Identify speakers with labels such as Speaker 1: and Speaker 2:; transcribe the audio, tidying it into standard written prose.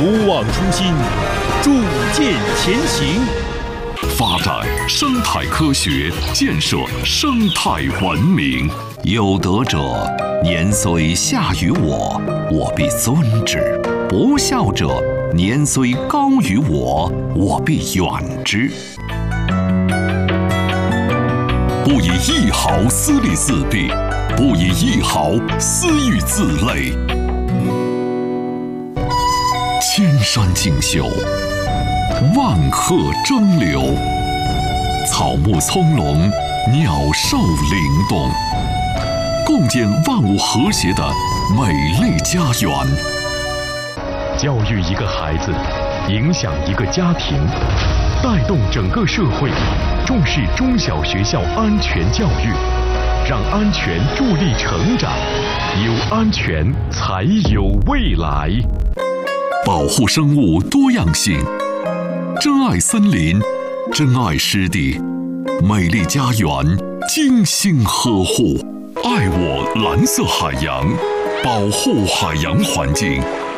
Speaker 1: 不忘初心，铸剑前行。
Speaker 2: 发展生态科学，建设生态文明。有德者，年虽下于我，我必尊之；不孝者，年虽高于我，我必远之。不以一毫私利四弊，不以一毫私欲自累。千山竞秀，万壑争流，草木葱茏，鸟兽灵动，共建万物和谐的美丽家园。
Speaker 3: 教育一个孩子，影响一个家庭，带动整个社会，重视中小学校安全教育，让安全助力成长，有安全才有未来。
Speaker 2: 保护生物多样性，珍爱森林，珍爱湿地，美丽家园精心呵护。爱我蓝色海洋，保护海洋环境，